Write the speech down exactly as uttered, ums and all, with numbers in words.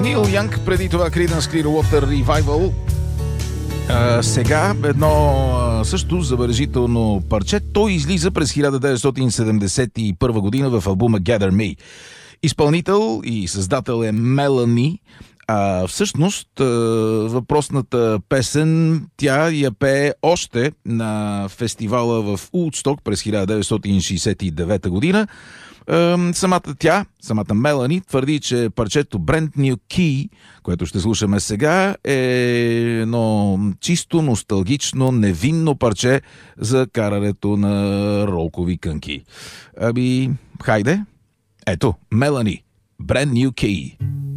Нил Янг, преди това Creedence Clearwater Revival. А, сега едно а, също забележително парче. Той излиза през хиляда деветстотин седемдесет и първа година в албума Gather Me. Изпълнител и създател е Мелани. А всъщност въпросната песен тя я пее още на фестивала в Улдсток през хиляда деветстотин шейсет и девета година. Самата тя, самата Мелани, твърди, че парчето Brand New Key, което ще слушаме сега, е едно чисто носталгично, невинно парче за карането на ролкови кънки. Аби, хайде, ето, Мелани, Brand New Key.